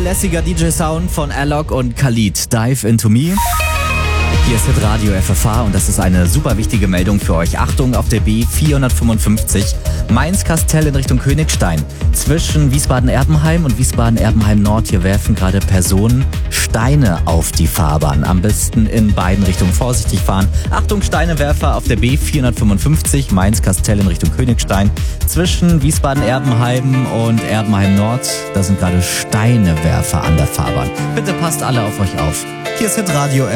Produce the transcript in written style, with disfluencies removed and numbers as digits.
lässiger DJ-Sound von Alok und Khalid. Dive into me. Hier ist Hitradio FFH und das ist eine super wichtige Meldung für euch. Achtung, auf der B455 Mainz-Kastell in Richtung Königstein. Zwischen Wiesbaden-Erbenheim und Wiesbaden-Erbenheim-Nord. Hier werfen gerade Personen Steine auf die Fahrbahn. Am besten in beiden Richtungen vorsichtig fahren. Achtung, Steinewerfer auf der B455 Mainz-Kastell in Richtung Königstein. Zwischen Wiesbaden-Erbenheim und Erbenheim-Nord. Da sind gerade Steinewerfer an der Fahrbahn. Bitte passt alle auf euch auf. Hier ist Hitradio